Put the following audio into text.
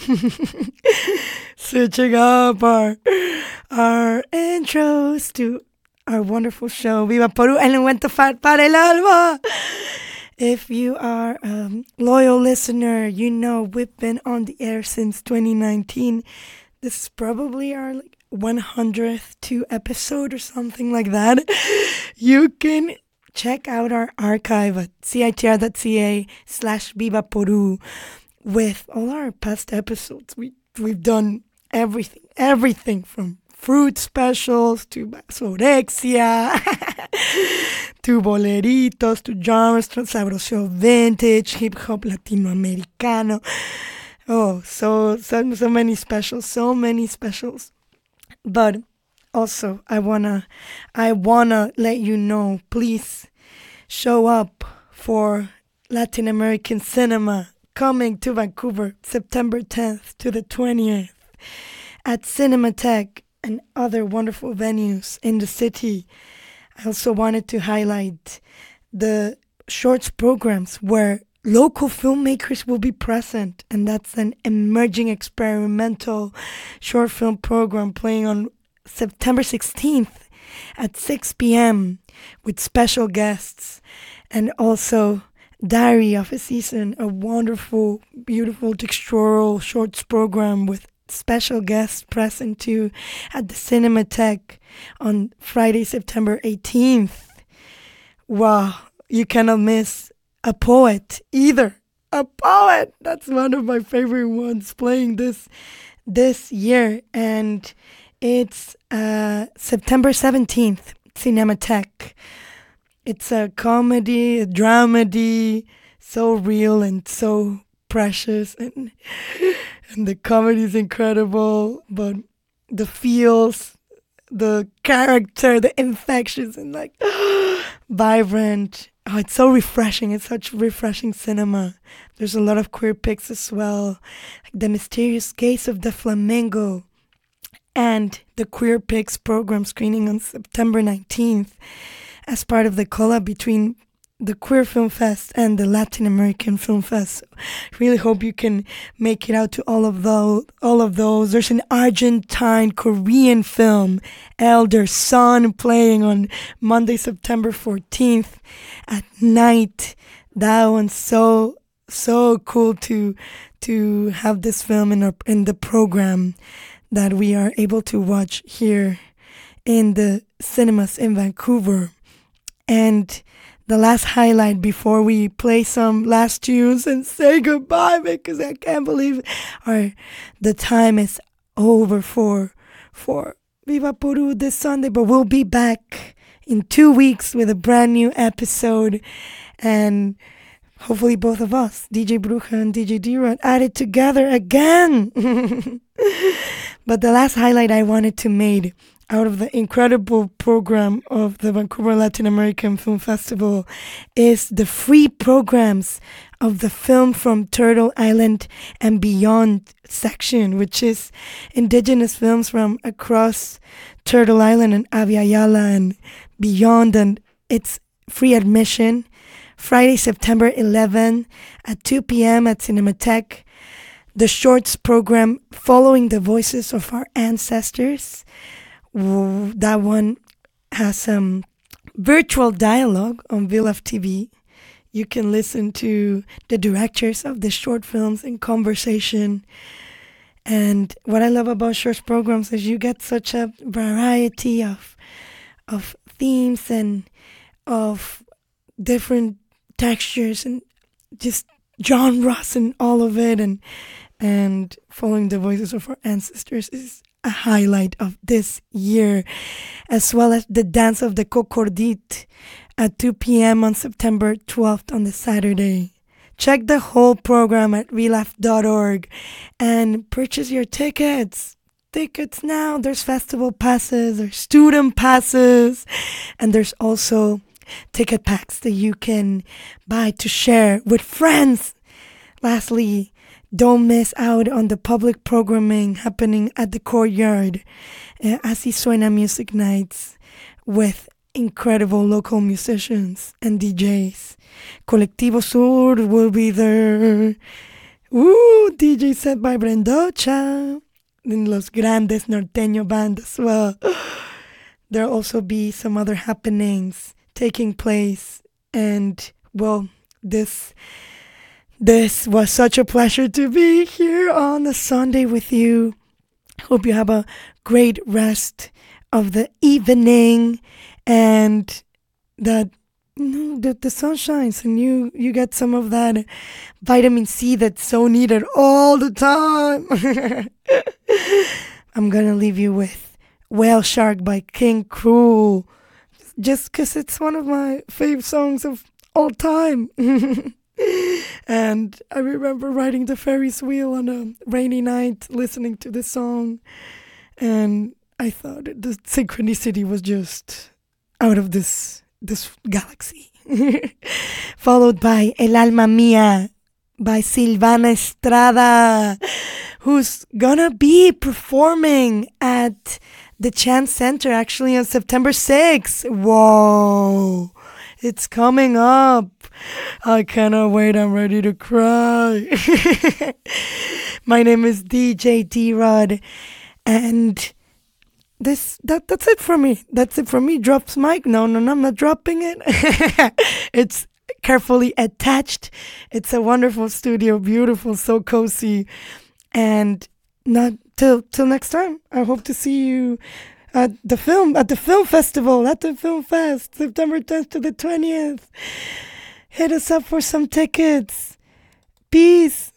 Switching up our intros to our wonderful show, Viva Peru, El Momento para el Alma. If you are a loyal listener, you know we've been on the air since 2019. This is probably our 100th two episode or something like that. You can check out our archive at citr.ca/Viva Peru with all our past episodes. We've done everything from fruit specials to Baxorexia to boleritos to genres, to sabroso vintage, hip hop latinoamericano. Oh, so many specials, so many specials. But also, I wanna let you know, please show up for Latin American cinema coming to Vancouver September 10th to the 20th at Cinematheque and other wonderful venues in the city. I also wanted to highlight the shorts programs where local filmmakers will be present, and that's an emerging experimental short film program playing on September 16th at 6 p.m. with special guests, and also Diary of a Season, a wonderful, beautiful textural shorts program with special guests present too at the Cinematheque on Friday, September 18th. Wow, you cannot miss a poet either. A poet! That's one of my favorite ones playing this year. And it's September 17th, Cinematheque. It's a comedy, a dramedy, so real and so precious. And the comedy is incredible, but the feels, the character, the infections, and vibrant. Oh, it's so refreshing. It's such refreshing cinema. There's a lot of queer pics as well, like The Mysterious Case of the Flamingo and the Queer Pics program screening on September 19th as part of the collab between the Queer Film Fest and the Latin American Film Fest. So I really hope you can make it out to all of those. There's an Argentine Korean film, Elder Son, playing on Monday, September 14th at night. That one's so cool to have this film in the program that we are able to watch here in the cinemas in Vancouver. And the last highlight before we play some last tunes and say goodbye, because I can't believe the time is over for Viva Peru this Sunday. But we'll be back in 2 weeks with a brand new episode, and hopefully both of us, DJ Bruja and DJ D-Rod, at it together again. But the last highlight I wanted to make out of the incredible program of the Vancouver Latin American Film Festival is the free programs of the Film from Turtle Island and Beyond section, which is indigenous films from across Turtle Island and Aviala and beyond, and it's free admission. Friday, September 11 at 2 p.m. at Cinematheque. The shorts program following the voices of our ancestors. That one has some virtual dialogue on VLF TV. You can listen to the directors of the short films in conversation. And what I love about shorts programs is you get such a variety of themes and of different textures and just genres and all of it. And following the voices of our ancestors is a highlight of this year, as well as the Dance of the Cocordit at 2 p.m. on September 12th on the Saturday. Check the whole program at relaf.org and purchase your tickets. Tickets now. There's festival passes, there's student passes, and there's also ticket packs that you can buy to share with friends. Lastly, don't miss out on the public programming happening at the Courtyard. Así Suena Music Nights with incredible local musicians and DJs. Colectivo Sur will be there. DJ set by Brendocha in Los Grandes Norteño Band as well. There'll also be some other happenings taking place. And, well, this was such a pleasure to be here on a Sunday with you. Hope you have a great rest of the evening and that the sun shines and you get some of that vitamin C that's so needed all the time. I'm gonna leave you with Whale Shark by King Cruel, just because it's one of my favorite songs of all time. And I remember riding the Ferris wheel on a rainy night listening to this song, and I thought the synchronicity was just out of this galaxy. Followed by El Alma Mía by Silvana Estrada, who's gonna be performing at the Chance Center actually on September 6th. Whoa, it's coming up. I cannot wait. I'm ready to cry. My name is DJ D-Rod, and that's it for me. That's it for me. Drops mic. No, I'm not dropping it. It's carefully attached. It's a wonderful studio, beautiful, so cozy. And not till next time. I hope to see you at the film festival, at the film fest, September 10th to the 20th. Hit us up for some tickets. Peace.